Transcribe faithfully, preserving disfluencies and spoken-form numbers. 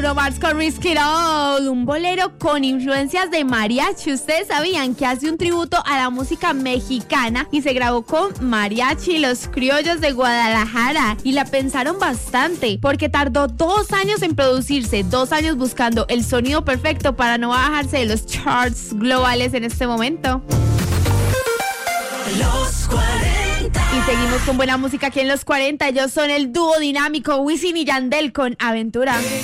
Bruno Mars con Risk It All, un bolero con influencias de mariachi. ¿Ustedes sabían que hace un tributo a la música mexicana y se grabó con mariachi, los criollos de Guadalajara? Y la pensaron bastante porque tardó dos años en producirse, dos años buscando el sonido perfecto para no bajarse de los charts globales en este momento. Los cuarenta. Y seguimos con buena música aquí en Los cuarenta. Ellos son el dúo dinámico Wisin y Yandel con Aventura.